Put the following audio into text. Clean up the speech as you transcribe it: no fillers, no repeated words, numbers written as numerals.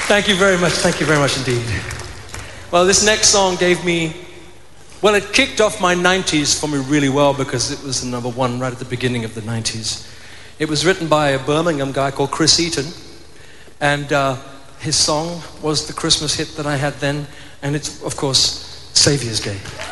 Thank you very much. Thank you very much indeed. Well, this next song gave me, well, it kicked off my 90s for me really well because it was the number one right at the beginning of the 90s. It was written by a Birmingham guy called Chris Eaton, and his song was the Christmas hit that I had then, and it's, of course, Saviour's Day.